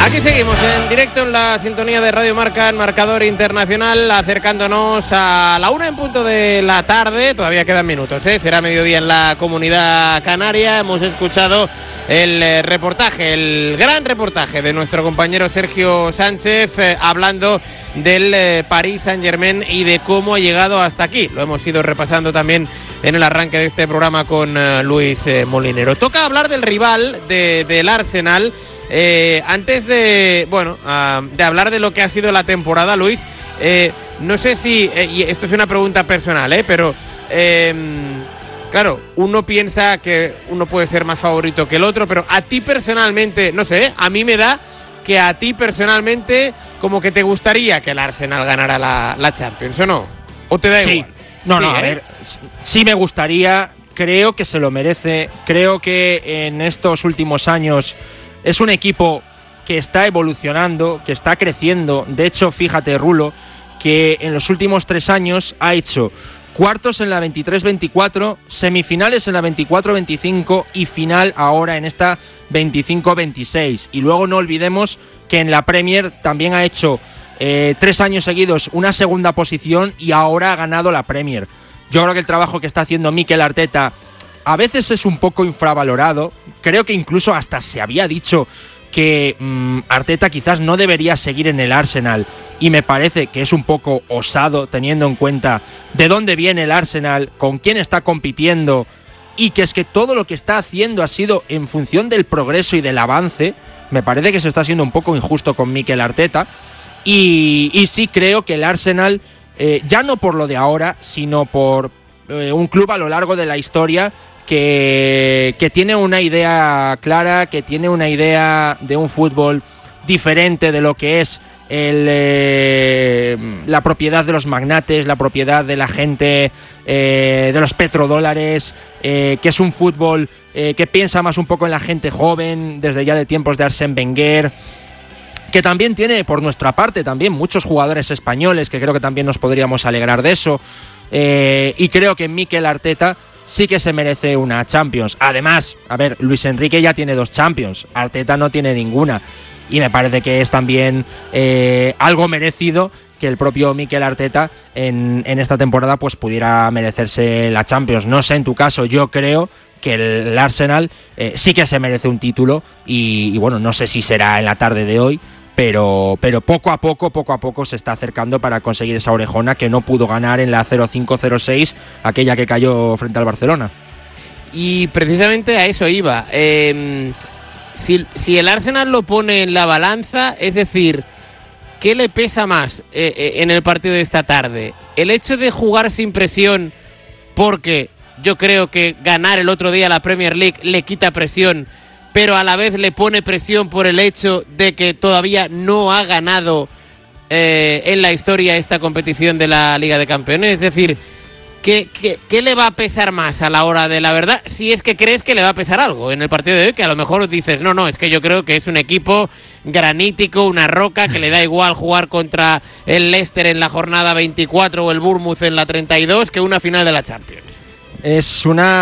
Aquí seguimos en directo en la sintonía de Radio Marca, en Marcador Internacional, acercándonos a la 1 en punto de la tarde. Todavía quedan minutos, será mediodía en la Comunidad Canaria. Hemos escuchado el reportaje, el gran reportaje de nuestro compañero Sergio Sánchez, hablando del Paris Saint-Germain y de cómo ha llegado hasta aquí. Lo hemos ido repasando también en el arranque de este programa con Luis Molinero. Toca hablar del rival del Arsenal. Antes de hablar de lo que ha sido la temporada, Luis, no sé si, y esto es una pregunta personal, pero claro, uno piensa que uno puede ser más favorito que el otro, pero a ti personalmente, no sé, a mí me da que a ti personalmente como que te gustaría que el Arsenal ganara la Champions, ¿o no? ¿O te da igual? A ver, sí me gustaría, creo que se lo merece, creo que en estos últimos años es un equipo que está evolucionando, que está creciendo. De hecho, fíjate, Rulo, que en los últimos 3 años ha hecho cuartos en la 23-24, semifinales en la 24-25 y final ahora en esta 25-26. Y luego no olvidemos que en la Premier también ha hecho 3 años seguidos una segunda posición y ahora ha ganado la Premier. Yo creo que el trabajo que está haciendo Mikel Arteta a veces es un poco infravalorado. Creo que incluso hasta se había dicho que Arteta quizás no debería seguir en el Arsenal, y me parece que es un poco osado teniendo en cuenta de dónde viene el Arsenal, con quién está compitiendo, y que es que todo lo que está haciendo ha sido en función del progreso y del avance. Me parece que se está siendo un poco injusto con Mikel Arteta, y sí creo que el Arsenal, ya no por lo de ahora, sino por un club a lo largo de la historia que tiene una idea clara, que tiene una idea de un fútbol diferente de lo que es la propiedad de los magnates, la propiedad de la gente, de los petrodólares, que es un fútbol que piensa más un poco en la gente joven, desde ya de tiempos de Arsène Wenger, que también tiene, por nuestra parte, también muchos jugadores españoles, que creo que también nos podríamos alegrar de eso, y creo que Mikel Arteta sí que se merece una Champions. Además, a ver, Luis Enrique ya tiene 2 Champions, Arteta no tiene ninguna, y me parece que es también algo merecido que el propio Mikel Arteta en esta temporada pues pudiera merecerse la Champions. No sé, en tu caso, yo creo que el Arsenal sí que se merece un título, y bueno, no sé si será en la tarde de hoy, pero poco a poco se está acercando para conseguir esa orejona que no pudo ganar en la 0-5-0-6, aquella que cayó frente al Barcelona. Y precisamente a eso iba. Si el Arsenal lo pone en la balanza, es decir, ¿qué le pesa más en el partido de esta tarde? ¿El hecho de jugar sin presión, porque yo creo que ganar el otro día la Premier League le quita presión, pero a la vez le pone presión por el hecho de que todavía no ha ganado en la historia esta competición de la Liga de Campeones? Es decir, ¿qué le va a pesar más a la hora de la verdad? Si es que crees que le va a pesar algo en el partido de hoy, que a lo mejor dices, no, es que yo creo que es un equipo granítico, una roca, que le da igual jugar contra el Leicester en la jornada 24 o el Bournemouth en la 32 que una final de la Champions. Es una